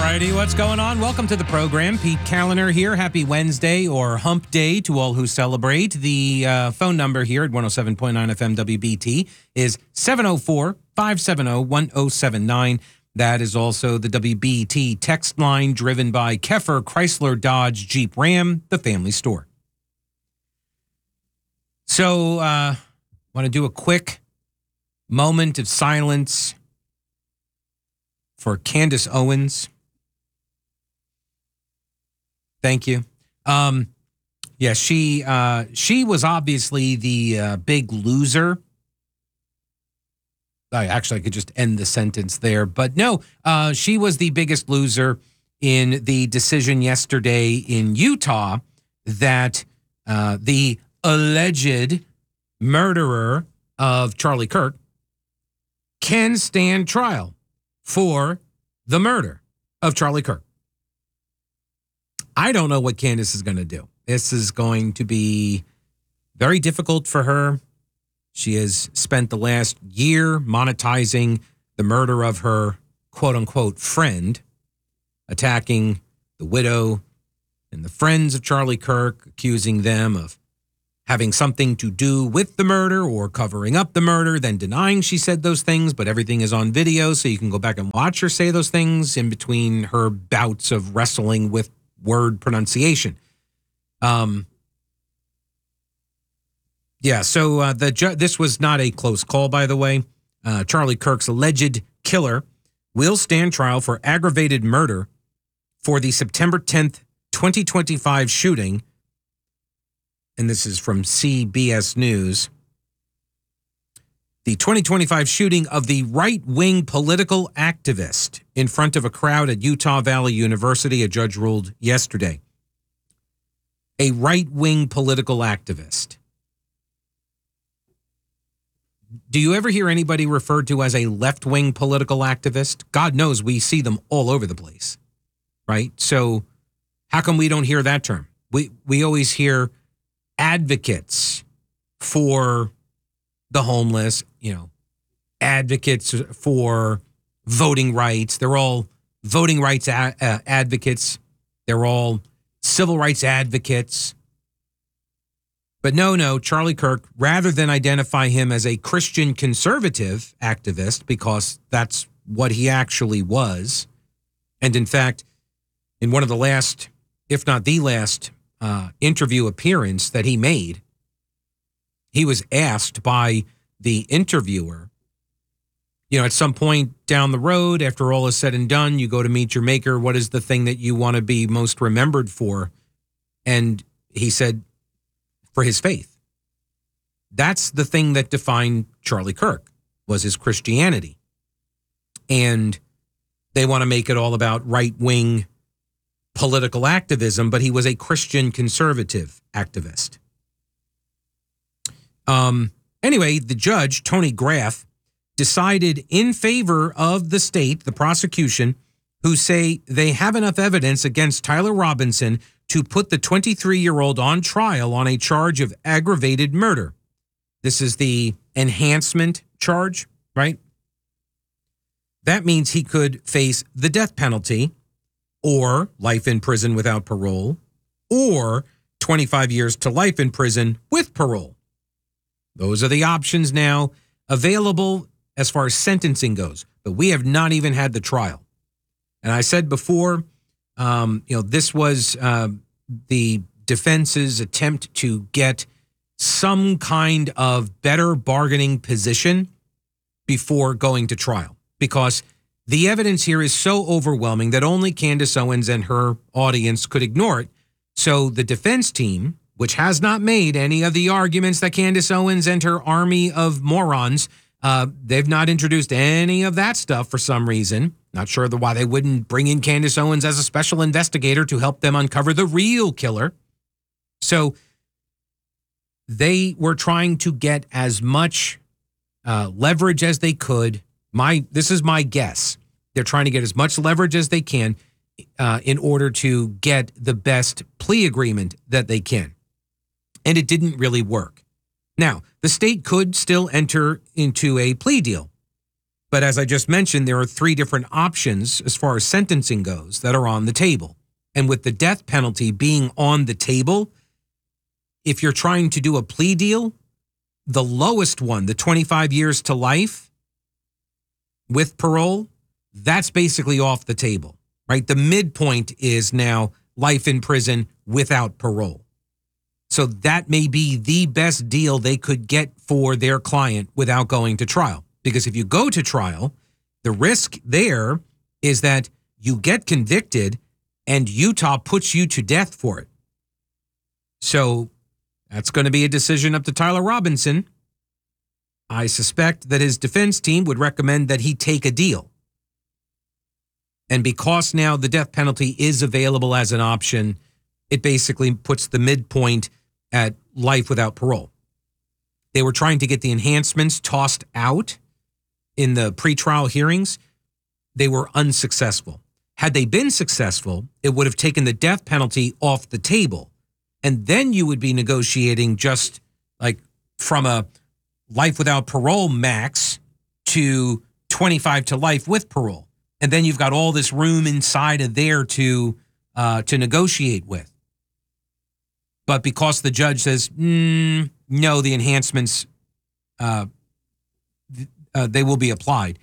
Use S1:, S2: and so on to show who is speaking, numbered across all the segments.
S1: righty, what's going on? Welcome to the program. Pete Kaliner here. Happy Wednesday or Hump Day to all who celebrate. The phone number here at 107.9 FM WBT is 704-570-1079. That is also the WBT text line driven by Keffer Chrysler Dodge Jeep Ram, the family store. So, want to do a quick moment of silence for Candace Owens. Thank you. Yeah, she was obviously the big loser. I could just end the sentence there. But no, she was the biggest loser in the decision yesterday in Utah that the alleged murderer of Charlie Kirk can stand trial for the murder of Charlie Kirk. I don't know what Candace is going to do. This is going to be very difficult for her. She has spent the last year monetizing the murder of her quote-unquote friend, attacking the widow and the friends of Charlie Kirk, accusing them of having something to do with the murder or covering up the murder, then denying she said those things, but everything is on video, so you can go back and watch her say those things in between her bouts of wrestling with word pronunciation. So this was not a close call, by the way. Charlie Kirk's alleged killer will stand trial for aggravated murder for the September 10th, 2025 shooting. And this is from CBS News. The 2025 shooting of the right-wing political activist in front of a crowd at Utah Valley University, a judge ruled yesterday. A right-wing political activist. Do you ever hear anybody referred to as a left-wing political activist? God knows we see them all over the place, right? So how come we don't hear that term? We always hear advocates for the homeless, advocates for voting rights. They're all voting rights advocates. They're all civil rights advocates. But no, Charlie Kirk, rather than identify him as a Christian conservative activist, because that's what he actually was, and in fact, in one of the last, if not the last, interview appearance that he made, he was asked by the interviewer, at some point down the road, after all is said and done, you go to meet your maker, what is the thing that you want to be most remembered for? And he said, for his faith. That's the thing that defined Charlie Kirk, was his Christianity. And they want to make it all about right-wing political activism, but he was a Christian conservative activist. Anyway, the judge, Tony Graff, decided in favor of the state, the prosecution, who say they have enough evidence against Tyler Robinson to put the 23-year-old on trial on a charge of aggravated murder. This is the enhancement charge, right? That means he could face the death penalty, or life in prison without parole, or 25 years to life in prison with parole. Those are the options now available as far as sentencing goes, but we have not even had the trial. And I said before, this was the defense's attempt to get some kind of better bargaining position before going to trial, because the evidence here is so overwhelming that only Candace Owens and her audience could ignore it. So the defense team, which has not made any of the arguments that Candace Owens and her army of morons, they've not introduced any of that stuff for some reason. Not sure why they wouldn't bring in Candace Owens as a special investigator to help them uncover the real killer. So they were trying to get as much leverage as they could. This is my guess. They're trying to get as much leverage as they can in order to get the best plea agreement that they can. And it didn't really work. Now, the state could still enter into a plea deal. But as I just mentioned, there are 3 different options as far as sentencing goes that are on the table. And with the death penalty being on the table, if you're trying to do a plea deal, the lowest one, the 25 years to life with parole, that's basically off the table, right? The midpoint is now life in prison without parole. So that may be the best deal they could get for their client without going to trial. Because if you go to trial, the risk there is that you get convicted and Utah puts you to death for it. So that's going to be a decision up to Tyler Robinson. I suspect that his defense team would recommend that he take a deal. And because now the death penalty is available as an option, it basically puts the midpoint at life without parole. They were trying to get the enhancements tossed out in the pretrial hearings. They were unsuccessful. Had they been successful, it would have taken the death penalty off the table. And then you would be negotiating just like from a life without parole max to 25 to life with parole. And then you've got all this room inside of there to negotiate with. But because the judge says, no, the enhancements, they will be applied,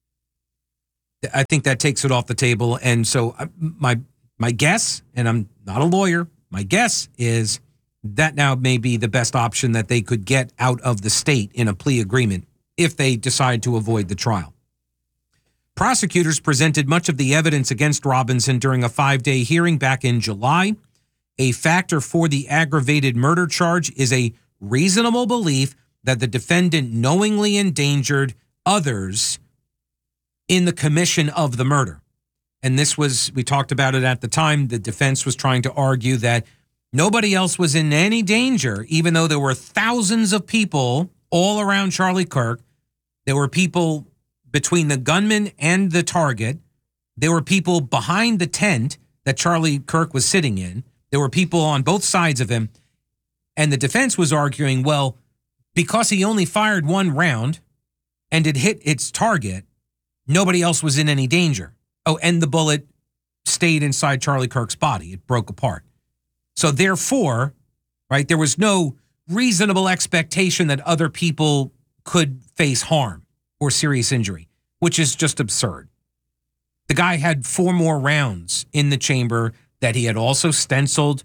S1: I think that takes it off the table. And so my guess, and I'm not a lawyer, my guess is that now may be the best option that they could get out of the state in a plea agreement if they decide to avoid the trial. Prosecutors presented much of the evidence against Robinson during a 5-day hearing back in July. A factor for the aggravated murder charge is a reasonable belief that the defendant knowingly endangered others in the commission of the murder. And this was, we talked about it at the time, the defense was trying to argue that nobody else was in any danger, even though there were thousands of people all around Charlie Kirk. There were people between the gunman and the target. There were people behind the tent that Charlie Kirk was sitting in. There were people on both sides of him. And the defense was arguing, well, because he only fired 1 round and it hit its target, nobody else was in any danger. Oh, and the bullet stayed inside Charlie Kirk's body. It broke apart. So therefore, right, there was no reasonable expectation that other people could face harm or serious injury, which is just absurd. The guy had 4 more rounds in the chamber that he had also stenciled,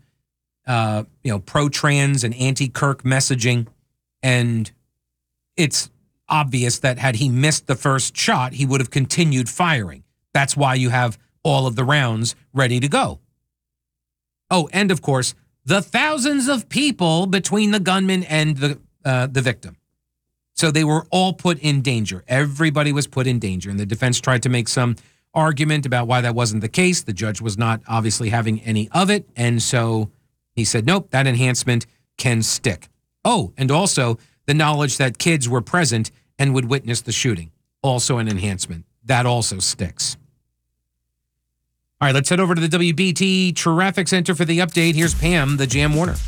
S1: pro-trans and anti-Kirk messaging. And it's obvious that had he missed the first shot, he would have continued firing. That's why you have all of the rounds ready to go. Oh, and of course, the thousands of people between the gunman and the victim. So they were all put in danger. Everybody was put in danger. And the defense tried to make some argument about why that wasn't the case. The judge was not obviously having any of it. And so he said, nope, that enhancement can stick. Oh, and also the knowledge that kids were present and would witness the shooting. Also an enhancement. That also sticks. All right, let's head over to the WBT Traffic Center for the update. Here's Pam, the Jam Warner.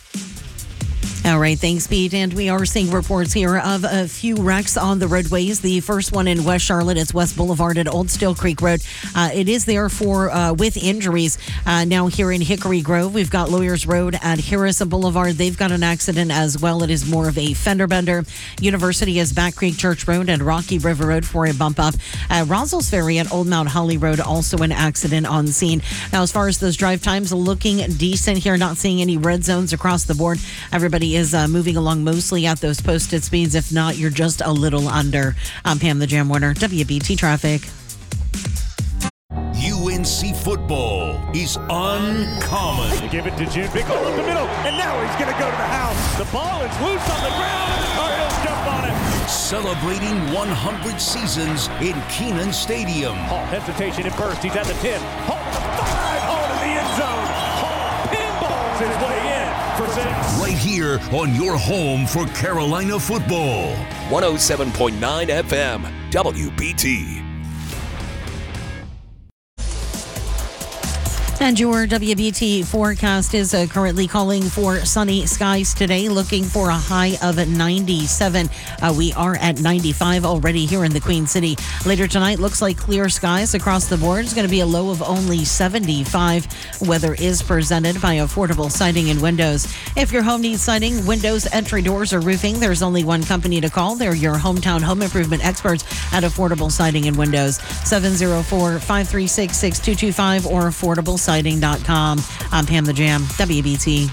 S2: All right, thanks, Pete. And we are seeing reports here of a few wrecks on the roadways. The first one in West Charlotte is West Boulevard at Old Steel Creek Road. It is there with injuries. Now here in Hickory Grove, we've got Lawyers Road at Harrison Boulevard. They've got an accident as well. It is more of a fender bender. University is Back Creek Church Road and Rocky River Road for a bump up. Rossell's Ferry at Old Mount Holly Road, also an accident on scene. Now, as far as those drive times, looking decent here. Not seeing any red zones across the board. Everybody is moving along mostly at those posted speeds. If not, you're just a little under. I'm Pam, the Jam Warner, WBT Traffic.
S3: UNC football is uncommon.
S4: They give it to Jim. Big hole up the middle, and now he's going to go to the house. The ball is loose on the ground, and the Cardinals jump on it.
S3: Celebrating 100 seasons in Kenan Stadium.
S4: Hall, hesitation at first. He's at the 10. Hall to the 5. Hall to the end zone. Hall pinballs his way in for 6.
S3: Right here on your home for Carolina football.
S5: 107.9 FM, WBT.
S2: And your WBT forecast is currently calling for sunny skies today, looking for a high of 97. We are at 95 already here in the Queen City. Later tonight, looks like clear skies across the board. It's going to be a low of only 75. Weather is presented by Affordable Siding and Windows. If your home needs siding, windows, entry doors, or roofing, there's only one company to call. They're your hometown home improvement experts at Affordable Siding and Windows. 704-536-6225 or affordablesiding.com. I'm Pam the Jam, WBT.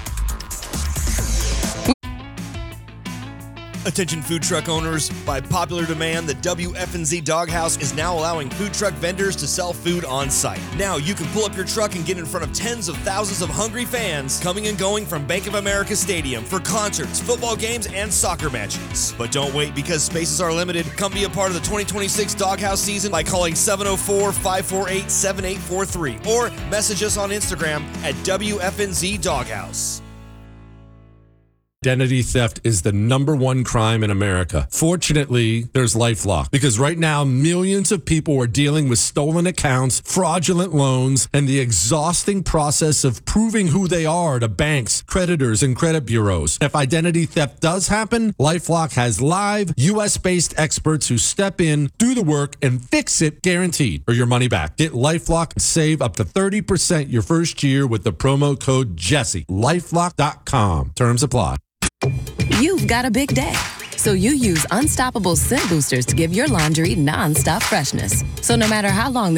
S6: Attention food truck owners, by popular demand, the WFNZ Doghouse is now allowing food truck vendors to sell food on site. Now you can pull up your truck and get in front of tens of thousands of hungry fans coming and going from Bank of America Stadium for concerts, football games, and soccer matches. But don't wait, because spaces are limited. Come be a part of the 2026 Doghouse season by calling 704-548-7843 or message us on Instagram at WFNZ Doghouse.
S7: Identity theft is the #1 crime in America. Fortunately, there's LifeLock, because right now millions of people are dealing with stolen accounts, fraudulent loans, and the exhausting process of proving who they are to banks, creditors, and credit bureaus. If identity theft does happen, LifeLock has live US-based experts who step in, do the work, and fix it, guaranteed, or your money back. Get LifeLock and save up to 30% your first year with the promo code Jesse. LifeLock.com. Terms apply.
S8: You've got a big day, so you use Unstoppable Scent Boosters to give your laundry non-stop freshness. So no matter how long